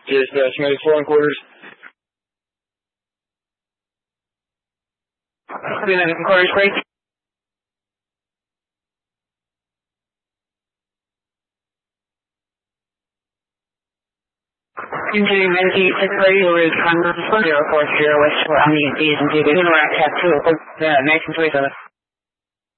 Just schematic 4 1/4. Doing that in quarters, break. Continuing Medicaid Secretary who is Congress 040 West Shore on the East and David Interact Tab 2. Next choice of